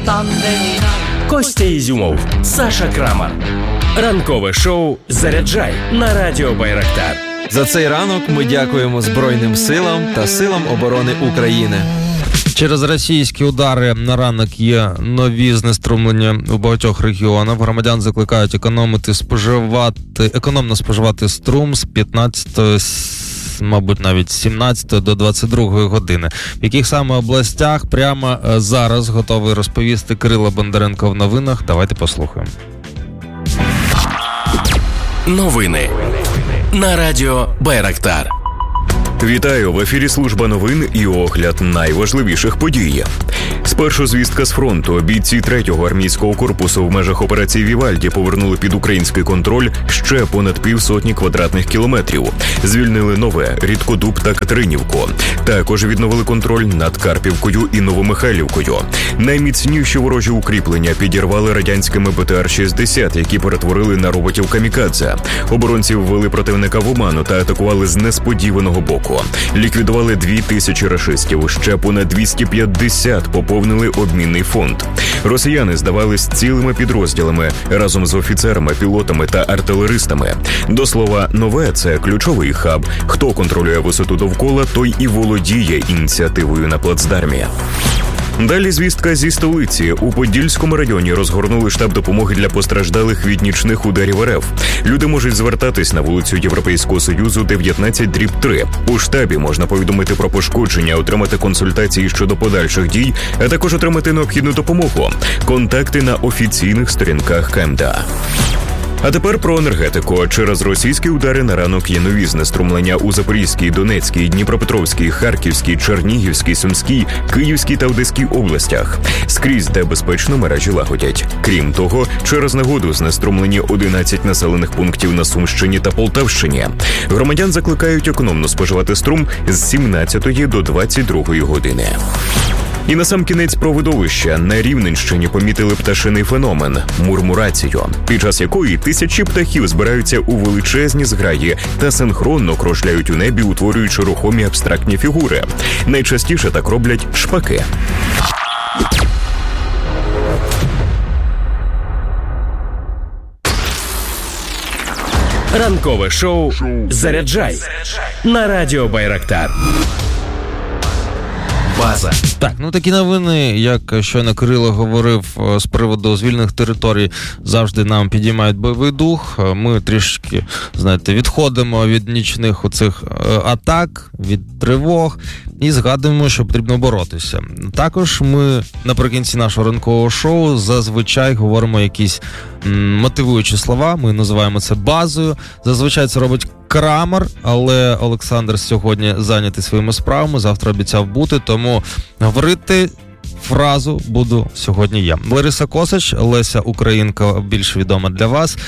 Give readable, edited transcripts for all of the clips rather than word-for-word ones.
Костя Ізюмов, Саша Крамар. Ранкове шоу «Заряджай» на радіо Байрактар. За цей ранок ми дякуємо Збройним силам та силам оборони України. Через російські удари на ранок є нові знеструмлення у багатьох регіонах. Громадян закликають економно споживати струм з 15, мабуть, навіть з 17 до 22 години. В яких саме областях прямо зараз готовий розповісти Кирило Бондаренко в новинах. Давайте послухаємо. Новини на радіо Байрактар. Вітаю! В ефірі служба новин і огляд найважливіших подій. Спершу звістка з фронту. Бійці 3-го армійського корпусу в межах операції «Вівальді» повернули під український контроль ще понад 150 квадратних кілометрів. Звільнили Нове, Рідкодуб та Катеринівку. Також відновили контроль над Карпівкою і Новомихайлівкою. Найміцніші ворожі укріплення підірвали радянськими БТР-60, які перетворили на роботів камікадзе. Оборонці ввели противника в оману та атакували з несподіваного боку. Ліквідували 2000 рашистів, ще понад 250 поповнили обмінний фонд. Росіяни здавались цілими підрозділами разом з офіцерами, пілотами та артилеристами. До слова, Нове – це ключовий хаб. Хто контролює висоту довкола, той і володіє ініціативою на плацдармі. Далі звістка зі столиці. У Подільському районі розгорнули штаб допомоги для постраждалих від нічних ударів РФ. Люди можуть звертатись на вулицю Європейського Союзу 19/3. У штабі можна повідомити про пошкодження, отримати консультації щодо подальших дій, а також отримати необхідну допомогу. Контакти на офіційних сторінках КМДА. А тепер про енергетику. Через російські удари на ранок є нові знеструмлення у Запорізькій, Донецькій, Дніпропетровській, Харківській, Чернігівській, Сумській, Київській та Одеській областях. Скрізь, де безпечно, мережі лагодять. Крім того, через негоду знеструмлені 11 населених пунктів на Сумщині та Полтавщині. Громадян закликають економно споживати струм з 17 до 22 години. І насамкінець про видовище. На Рівненщині помітили пташиний феномен – мурмурацію, під час якої тисячі птахів збираються у величезні зграї та синхронно кружляють у небі, утворюючи рухомі абстрактні фігури. Найчастіше так роблять шпаки. Ранкове шоу «Заряджай» на радіо Байрактар. База. Так, такі новини, як щойно Кирило говорив з приводу звільнених територій, завжди нам підіймають бойовий дух. Ми трішки, відходимо від нічних оцих атак, від тривог і згадуємо, що потрібно боротися. Також ми наприкінці нашого ранкового шоу зазвичай говоримо якісь мотивуючі слова, ми називаємо це базою. Зазвичай це робить Крамар, але Олександр сьогодні зайнятий своїми справами, завтра обіцяв бути, тому говорити фразу буду сьогодні я. Лариса Косач, Леся Українка, більш відома для вас,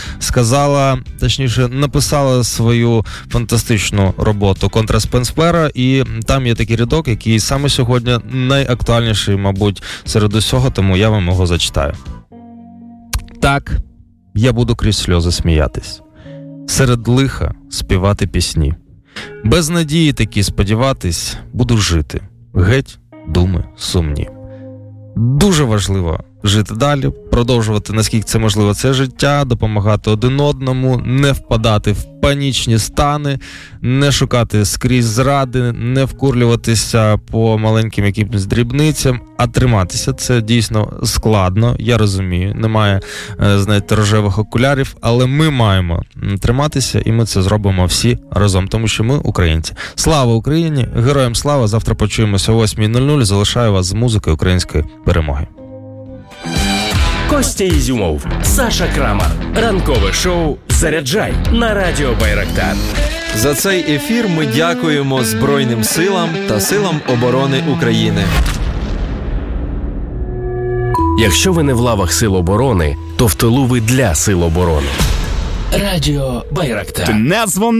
написала свою фантастичну роботу «Контра Спенсфера», і там є такий рядок, який саме сьогодні найактуальніший, мабуть, серед усього, тому я вам його зачитаю. Так, я буду крізь сльози сміятись, серед лиха співати пісні. Без надії такі сподіватись, буду жити. Геть думи сумні. Дуже важливо жити далі, продовжувати, наскільки це можливо, це життя, допомагати один одному, не впадати в панічні стани, не шукати скрізь зради, не вкурлюватися по маленьким якимось дрібницям, а триматися. Це дійсно складно, я розумію, немає, рожевих окулярів, але ми маємо триматися, і ми це зробимо всі разом, тому що ми українці. Слава Україні! Героям слава! Завтра почуємося о 8:00. Залишаю вас з музикою української перемоги. Костя Ізюмов, Саша Крамар. Ранкове шоу «Заряджай» на радіо Байрактар. За цей ефір ми дякуємо Збройним силам та силам оборони України. Якщо ви не в лавах сил оборони, то в тилу ви для сил оборони. Радіо Байрактар.